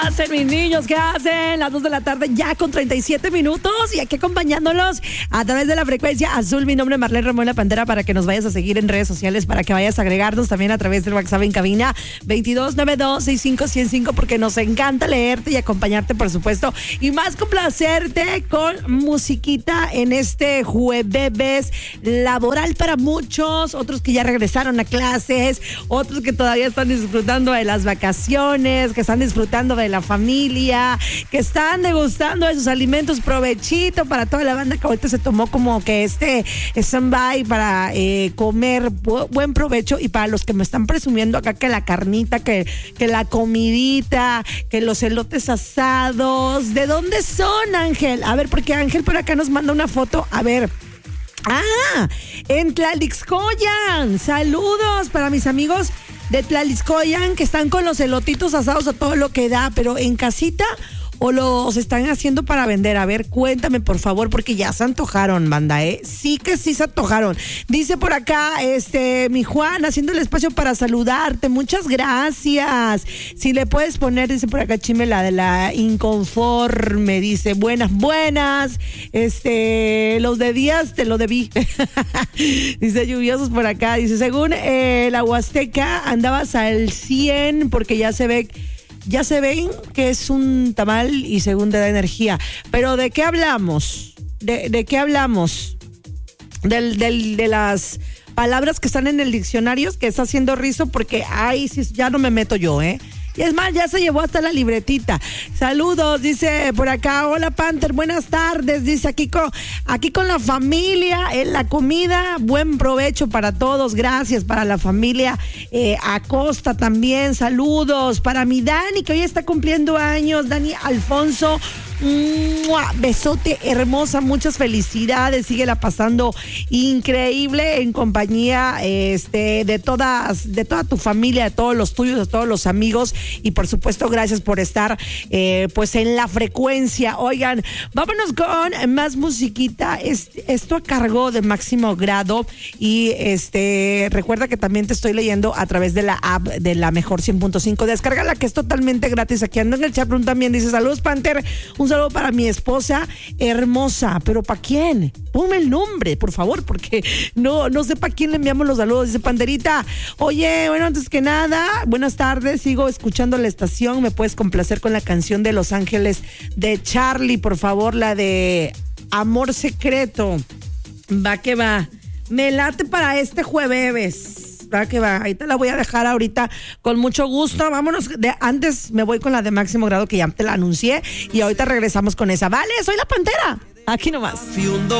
hacen mis niños? ¿Qué hacen? Las 2 de la tarde ya con 37 minutos y aquí acompañándolos a través de la frecuencia azul. Mi nombre es Marlene Ramón La Pantera, para que nos vayas a seguir en redes sociales, para que vayas a agregarnos también a través del WhatsApp en cabina 2292-65105, porque nos encanta leerte y acompañarte, por supuesto, y más complacerte con musiquita en este jueves laboral para muchos, otros que ya regresaron a clases, otros que todavía están disfrutando de las vacaciones, que están disfrutando de la familia, que están degustando de sus alimentos. Provechito para toda la banda que ahorita se tomó como que este stand-by para comer. Buen provecho. Y para los que me están presumiendo acá que la carnita, que la comidita, que los elotes asados, ¿de dónde son, Ángel? A ver, porque Ángel por acá nos manda una foto. A ver. En Tlalixcoyan. Saludos para mis amigos de Tlalixcoyan que están con los elotitos asados a todo lo que da, pero en casita o los están haciendo para vender. A ver, cuéntame, por favor, porque ya se antojaron, banda, ¿eh? Sí que sí se antojaron. Dice por acá, mi Juan, haciendo el espacio para saludarte. Muchas gracias. Si le puedes poner, dice por acá, Chime, la de la inconforme. Dice, buenas. Los de días te lo debí. Dice, lluviosos por acá. Dice, según la Huasteca, andabas al 100 porque ya se ven que es un tamal y según te da energía. Pero ¿de qué hablamos? ¿De qué hablamos? De las palabras que están en el diccionario, que está haciendo rizo, porque ahí sí ya no me meto yo, ¿eh? Y es más, ya se llevó hasta la libretita. Saludos, dice por acá. Hola, Panther, buenas tardes. Dice aquí con la familia, en la comida. Buen provecho para todos. Gracias para la familia Acosta también. Saludos para mi Dani, que hoy está cumpliendo años. Dani Alfonso. Besote hermosa, muchas felicidades, síguela pasando increíble en compañía de toda tu familia, de todos los tuyos, de todos los amigos, y por supuesto gracias por estar pues en la frecuencia. Oigan, vámonos con más musiquita. Esto a cargo de Máximo Grado, y recuerda que también te estoy leyendo a través de la app de la Mejor 100.5. Descárgala, que es totalmente gratis. Aquí ando en el chatroom también. Dice, saludos, Panther, un saludo para mi esposa hermosa. ¿Pero para quién? Ponme el nombre, por favor, porque no sé para quién le enviamos los saludos. Dice, Panterita, oye, bueno, antes que nada, buenas tardes, sigo escuchando la estación. ¿Me puedes complacer con la canción de Los Ángeles de Charlie, por favor, la de Amor Secreto? Va que va. Me late para este jueves. Va que va, ahí te la voy a dejar ahorita con mucho gusto. Vámonos, antes me voy con la de Máximo Grado, que ya te la anuncié, y ahorita regresamos con esa. Vale, soy la Pantera, aquí nomás.